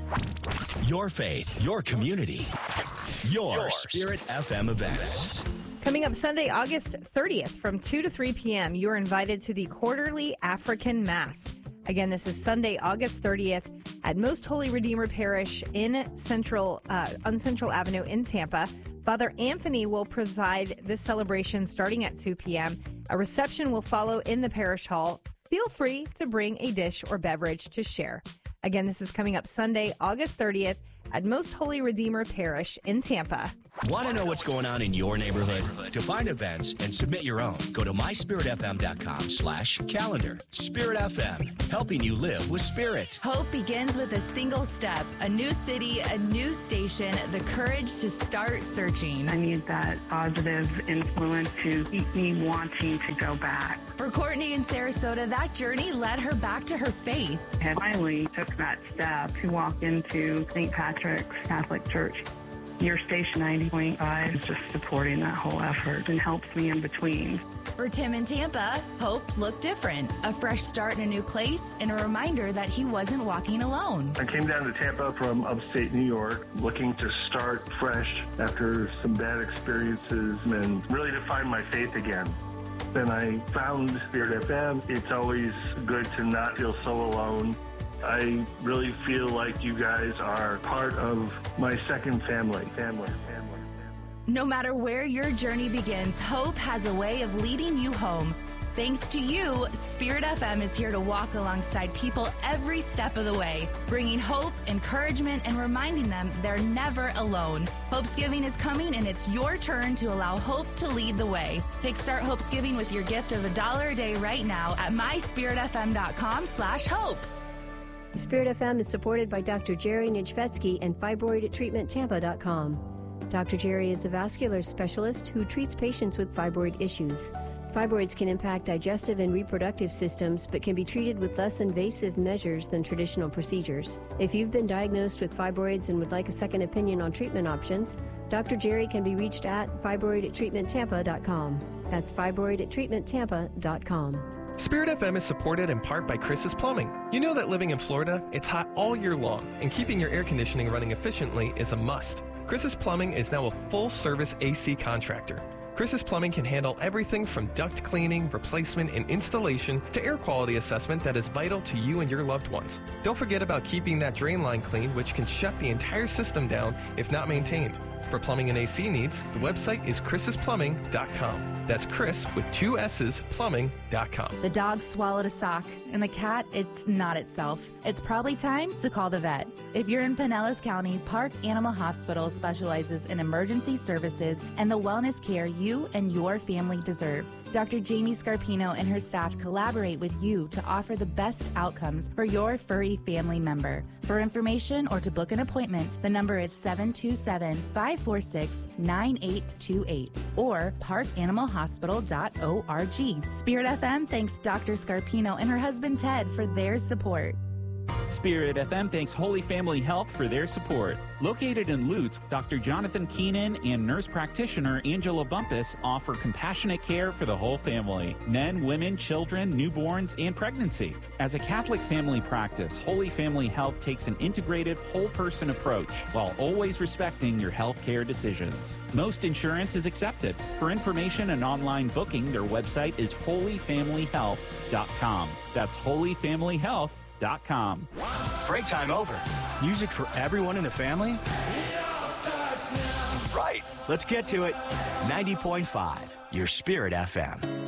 Your faith, your community, your Spirit FM events. Coming up Sunday, August 30th from 2 to 3 p.m., you're invited to the Quarterly African Mass. Again, this is Sunday, August 30th at Most Holy Redeemer Parish on Central Avenue in Tampa. Father Anthony will preside this celebration starting at 2 p.m. A reception will follow in the parish hall. Feel free to bring a dish or beverage to share. Again, this is coming up Sunday, August 30th at Most Holy Redeemer Parish in Tampa. Want to know what's going on in your neighborhood? To find events and submit your own, go to myspiritfm.com/calendar. Spirit FM, helping you live with Spirit. Hope begins with a single step, a new city, a new station, the courage to start searching. I need that positive influence to keep me wanting to go back. For Courtney in Sarasota, that journey led her back to her faith. I finally took that step to walk into St. Patrick's Catholic Church. Your station 90.5 is just supporting that whole effort and helps me in between. For Tim in Tampa, hope looked different. A fresh start in a new place and a reminder that he wasn't walking alone. I came down to Tampa from upstate New York looking to start fresh after some bad experiences and really to find my faith again. Then I found Spirit FM. It's always good to not feel so alone. I really feel like you guys are part of my second family. No matter where your journey begins, hope has a way of leading you home. Thanks to you, Spirit FM is here to walk alongside people every step of the way, bringing hope, encouragement, and reminding them they're never alone. Hopesgiving is coming, and it's your turn to allow hope to lead the way. Kickstart Hopesgiving with your gift of $1 a day right now at myspiritfm.com/hope. Spirit FM is supported by Dr. Jerry Nijvetsky and fibroidtreatmenttampa.com. Dr. Jerry is a vascular specialist who treats patients with fibroid issues. Fibroids can impact digestive and reproductive systems, but can be treated with less invasive measures than traditional procedures. If you've been diagnosed with fibroids and would like a second opinion on treatment options, Dr. Jerry can be reached at fibroidtreatmenttampa.com. That's fibroidtreatmenttampa.com. Spirit FM is supported in part by Chris's Plumbing. You know that living in Florida, it's hot all year long, and keeping your air conditioning running efficiently is a must. Chris's Plumbing is now a full-service AC contractor. Chris's Plumbing can handle everything from duct cleaning, replacement, and installation to air quality assessment that is vital to you and your loved ones. Don't forget about keeping that drain line clean, which can shut the entire system down if not maintained. For plumbing and AC needs, the website is chrissplumbing.com. That's Chris with 2 S's, plumbing.com. The dog swallowed a sock, and the cat, it's not itself. It's probably time to call the vet. If you're in Pinellas County, Park Animal Hospital specializes in emergency services and the wellness care you and your family deserve. Dr. Jamie Scarpino and her staff collaborate with you to offer the best outcomes for your furry family member. For information or to book an appointment, the number is 727-546-9828 or parkanimalhospital.org. Spirit FM thanks Dr. Scarpino and her husband Ted for their support. Spirit FM thanks Holy Family Health for their support. Located in Lutz, Dr. Jonathan Keenan and nurse practitioner Angela Bumpus offer compassionate care for the whole family, men, women, children, newborns, and pregnancy. As a Catholic family practice, Holy Family Health takes an integrative, whole-person approach while always respecting your health care decisions. Most insurance is accepted. For information and online booking, their website is holyfamilyhealth.com. That's holyfamilyhealth.com. Break time over. Music for everyone in the family? Right. Let's get to it. 90.5, your Spirit FM.